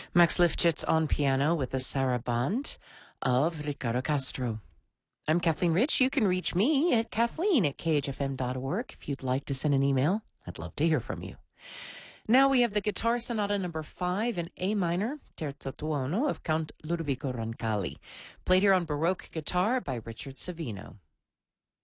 Max Lifshitz on piano with the Sarabande of Ricardo Castro. I'm Kathleen Rich. You can reach me at kathleen@khfm.org. If you'd like to send an email, I'd love to hear from you. Now we have the Guitar Sonata number 5 in A minor, Terzo Tuono of Count Ludovico Roncalli, played here on Baroque guitar by Richard Savino.